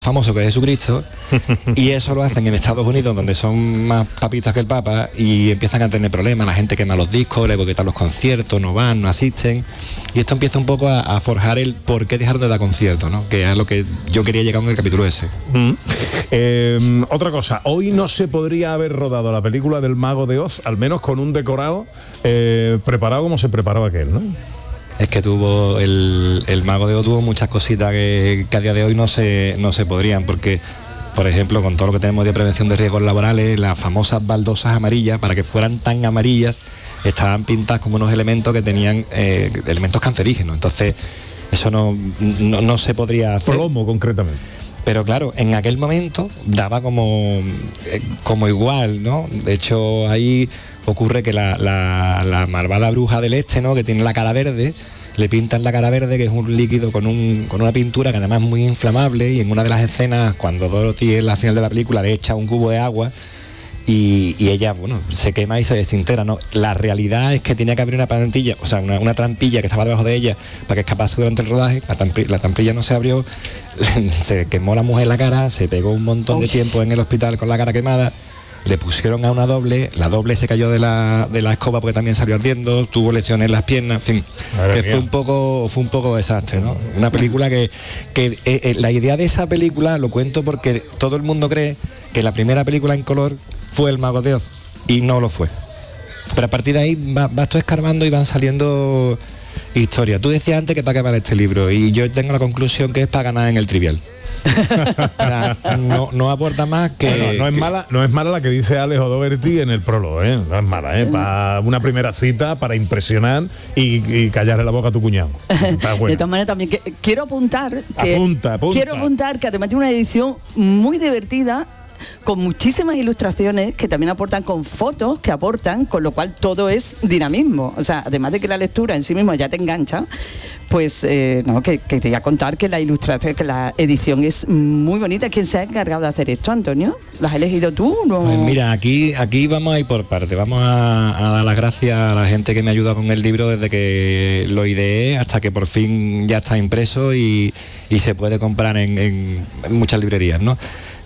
famoso que es Jesucristo, y eso lo hacen en Estados Unidos, donde son más papistas que el Papa, y empiezan a tener problemas, la gente quema los discos, le boicotan los conciertos, no van, no asisten, y esto empieza un poco a forjar el por qué dejaron de dar conciertos, ¿no? Que es a lo que yo quería llegar en el capítulo ese. Otra cosa, hoy no se podría haber rodado la película del Mago de Oz, al menos con un decorado preparado como se preparó aquel, ¿no? Es que tuvo el Mago de Oz tuvo muchas cositas que a día de hoy no se podrían, porque, por ejemplo, con todo lo que tenemos de prevención de riesgos laborales, las famosas baldosas amarillas, para que fueran tan amarillas, estaban pintadas como unos elementos que tenían elementos cancerígenos. Entonces, eso no se podría hacer. Plomo, concretamente. Pero claro, en aquel momento daba como igual, ¿no? De hecho, ahí ocurre que la malvada bruja del este, ¿no? Que tiene la cara verde, le pintan la cara verde, que es un líquido con una pintura que además es muy inflamable, y en una de las escenas, cuando Dorothy en la final de la película le echa un cubo de agua y ella, bueno, se quema y se desintegra, ¿no? La realidad es que tenía que abrir una plantilla, o sea, una trampilla que estaba debajo de ella para que escapase durante el rodaje. La trampilla no se abrió, se quemó la mujer la cara, se pegó un montón de tiempo en el hospital con la cara quemada. Le pusieron a una doble, la doble se cayó de la escoba porque también salió ardiendo, tuvo lesiones en las piernas, en fin, que fue un poco desastre, ¿no? Una película que la idea de esa película, lo cuento porque todo el mundo cree que la primera película en color fue El Mago de Oz, y no lo fue. Pero a partir de ahí vas tú escarbando y van saliendo historias. Tú decías antes que para qué vale este libro, y yo tengo la conclusión que es para ganar en el trivial. O sea, no aporta más que... Bueno, no es mala la que dice Alex O'Doherty en el prólogo, ¿eh? No es mala, ¿eh? Para una primera cita, para impresionar y callarle la boca a tu cuñado. Bueno. De todas maneras, también quiero apuntar que... Apunta. Quiero apuntar que además tiene una edición muy divertida, con muchísimas ilustraciones que también aportan, con fotos que aportan, con lo cual todo es dinamismo. O sea, además de que la lectura en sí mismo ya te engancha, pues que quería contar que la ilustración, que la edición es muy bonita. ¿Quién se ha encargado de hacer esto, Antonio? ¿Lo has elegido tú? ¿No? Pues mira, aquí vamos a ir por partes. Vamos a dar las gracias a la gente que me ayuda con el libro desde que lo ideé hasta que por fin ya está impreso y se puede comprar en muchas librerías, ¿no?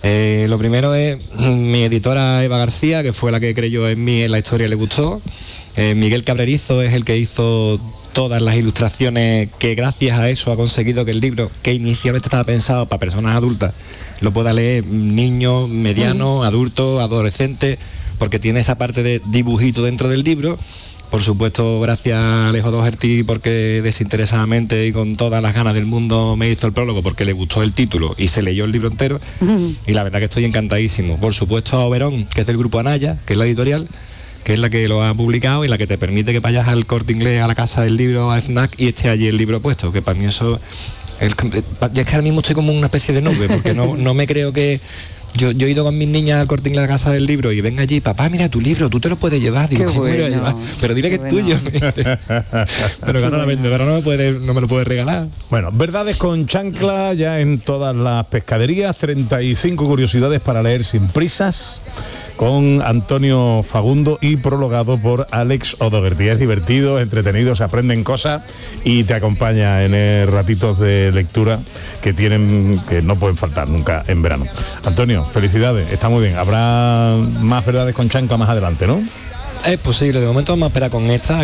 Lo primero es mi editora Eva García, que fue la que creyó en mí, en la historia, le gustó. Miguel Cabrerizo es el que hizo todas las ilustraciones, que gracias a eso ha conseguido que el libro, que inicialmente estaba pensado para personas adultas, lo pueda leer niños, medianos, adultos, adolescentes, porque tiene esa parte de dibujito dentro del libro. Por supuesto, gracias a Alejo Doherty, porque desinteresadamente y con todas las ganas del mundo me hizo el prólogo, porque le gustó el título y se leyó el libro entero. Y la verdad que estoy encantadísimo. Por supuesto, a Oberón, que es del grupo Anaya, que es la editorial, que es la que lo ha publicado y la que te permite que vayas al Corte Inglés, a la casa del libro, a FNAC, y esté allí el libro puesto, que para mí eso... Es que ahora mismo estoy como una especie de nube, porque no me creo que... Yo he ido con mis niñas al Corte Inglés, a la casa del libro, y ven allí, papá, mira tu libro, tú te lo puedes llevar. Digo, sí, bueno, llevar, pero dile que es tuyo. Pero que ahora la vende, pero no me lo puedes regalar. Bueno, verdades con chancla ya en todas las pescaderías, 35 curiosidades para leer sin prisas, con Antonio Fagundo y prologado por Alex O'Doherty. Es divertido, entretenido, se aprenden cosas y te acompaña en ratitos de lectura que no pueden faltar nunca en verano. Antonio, felicidades, está muy bien. Habrá más verdades con chancla más adelante, ¿no? Es posible, de momento vamos a esperar con esta,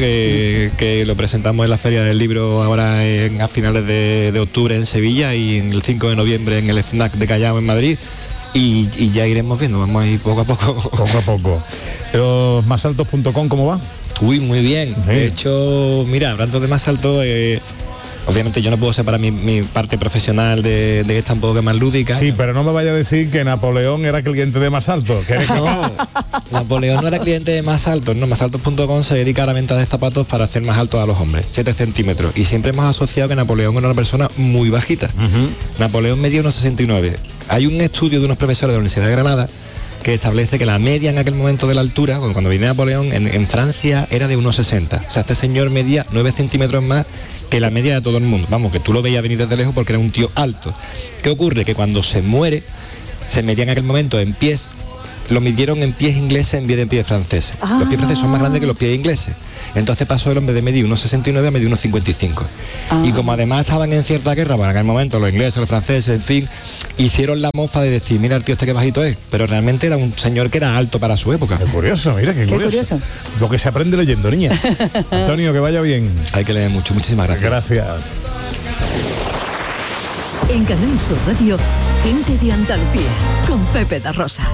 que lo presentamos en la Feria del Libro ahora a finales de octubre en Sevilla y en el 5 de noviembre en el FNAC de Callao en Madrid. Y ya iremos viendo, vamos a ir poco a poco. Poco a poco. Pero másaltos.com, ¿cómo va? Uy, muy bien. Sí. De hecho, mira, hablando de Más Alto, obviamente yo no puedo separar mi parte profesional de esta un poco más lúdica. Sí, pero no me vaya a decir que Napoleón era cliente de Más Alto. No, Napoleón no era cliente de Más Alto. No, Másaltos.com se dedica a la venta de zapatos para hacer más altos a los hombres, 7 centímetros. Y siempre hemos asociado que Napoleón era una persona muy bajita. Napoleón medía unos 69. Hay un estudio de unos profesores de la Universidad de Granada que establece que la media en aquel momento de la altura, cuando vino Napoleón, en Francia era de unos 60. O sea, este señor medía 9 centímetros más que la media de todo el mundo. Vamos, que tú lo veías venir desde lejos porque era un tío alto. ¿Qué ocurre? Que cuando se muere, se medía en aquel momento en pies lo midieron en pies ingleses en vez de pies franceses. Los pies franceses son más grandes que los pies ingleses. Entonces pasó el hombre de medir 1,69 a medir 1,55. Y como además estaban en cierta guerra, bueno, en aquel momento los ingleses, los franceses, en fin, hicieron la mofa de decir, mira el tío este que bajito es, pero realmente era un señor que era alto para su época. Qué curioso, mira, qué curioso. Lo que se aprende leyendo, niña. Antonio, que vaya bien. Hay que leer mucho, muchísimas gracias. Gracias. En Canal Sur Radio, Gente de Andalucía, con Pepe da Rosa.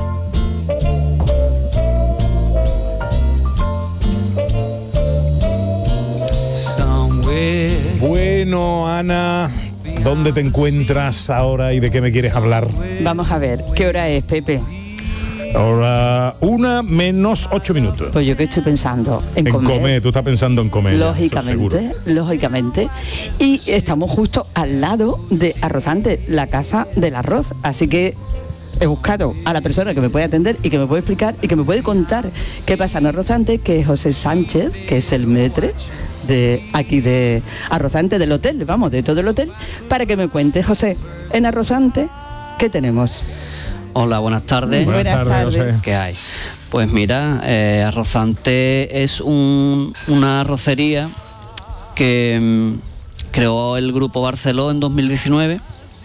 Bueno, Ana, ¿dónde te encuentras ahora y de qué me quieres hablar? Vamos a ver, ¿qué hora es, Pepe? Ahora 1 menos 8 minutos. Pues yo que estoy pensando en comer. Tú estás pensando en comer. Lógicamente. Y estamos justo al lado de Arrozante, la casa del arroz. Así que he buscado a la persona que me puede atender y que me puede explicar y que me puede contar qué pasa en Arrozante, que es José Sánchez, que es el maître de aquí de Arrozante, del hotel, vamos, de todo el hotel, para que me cuente. José, en Arrozante, ¿qué tenemos? Hola, buenas tardes. Buenas tardes. ¿Qué hay? Pues mira, Arrozante es una arrocería que creó el Grupo Barceló en 2019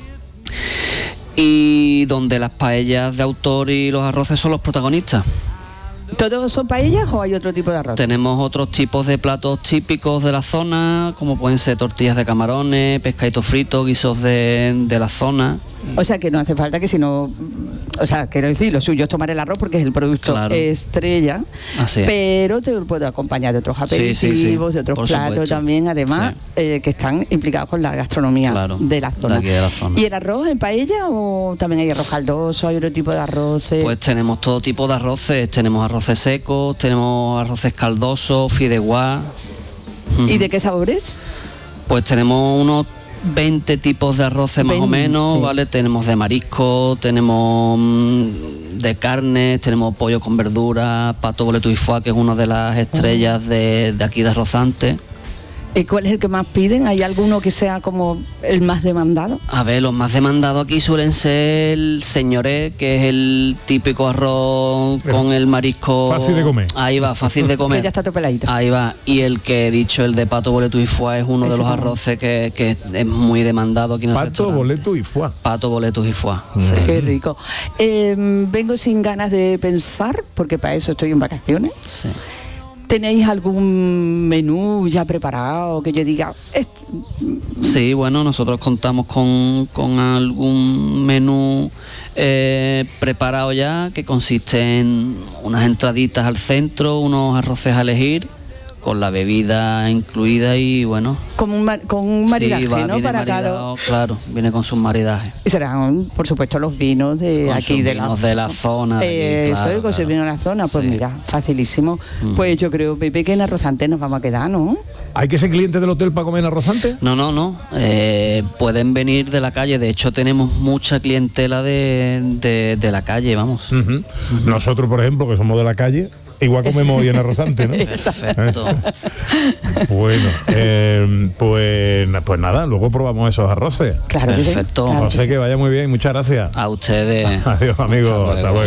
y donde las paellas de autor y los arroces son los protagonistas. ¿Todos son paellas o hay otro tipo de arroz? Tenemos otros tipos de platos típicos de la zona, como pueden ser tortillas de camarones, pescadito frito, guisos de la zona. O sea que no hace falta que si no... O sea, quiero decir, lo suyo es tomar el arroz porque es el producto estrella, pero te puedo acompañar de otros aperitivos, de otros platos también, además, que están implicados con la gastronomía de la zona. De la zona. ¿Y el arroz en paella o también hay arroz caldoso, hay otro tipo de arroces? Pues tenemos todo tipo de arroces, tenemos arroces secos, tenemos arroces caldosos, fideuá. ¿Y de qué sabores? Pues tenemos unos 20 tipos de arroces más o menos, ¿vale? Tenemos de marisco, tenemos de carne, tenemos pollo con verdura, pato, boleto y foie, que es una de las estrellas de aquí de Arrozante. ¿Y cuál es el que más piden? ¿Hay alguno que sea como el más demandado? A ver, los más demandados aquí suelen ser el señoré, que es el típico arroz con el marisco. Fácil de comer. Ahí va, fácil de comer. Que ya está todo peladito. Ahí va. Y el que he dicho, el de pato, boleto y foie, es uno de los arroces que es muy demandado aquí en el restaurante. Pato, boleto y foie. Pato, boleto y foie. Sí. Qué rico. Vengo sin ganas de pensar, porque para eso estoy en vacaciones. Sí. ¿Tenéis algún menú ya preparado que yo diga? Sí, bueno, nosotros contamos con algún menú preparado ya, que consiste en unas entraditas al centro, unos arroces a elegir, con la bebida incluida y bueno... Con un maridaje, ¿no? Para cada... Claro, viene con sus maridajes. Y serán, por supuesto, los vinos de con aquí, de la zona. Eso, con sus vinos de la zona. Pues mira, facilísimo. Pues yo creo, Pepe, que en Arrozante nos vamos a quedar, ¿no? ¿Hay que ser cliente del hotel para comer en Arrozante? No. Pueden venir de la calle. De hecho, tenemos mucha clientela de la calle, vamos. Nosotros, por ejemplo, que somos de la calle, igual comemos hoy en Arrozante, ¿no? Perfecto. Bueno, pues nada, luego probamos esos arroces. Claro que sí. Perfecto. Claro José, que vaya muy bien, muchas gracias. A ustedes. Adiós, amigos. Hasta luego.